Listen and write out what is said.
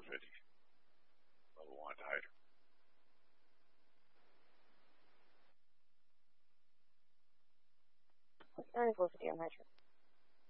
450. Level 1 to hydrant. Only 450 on hydrant.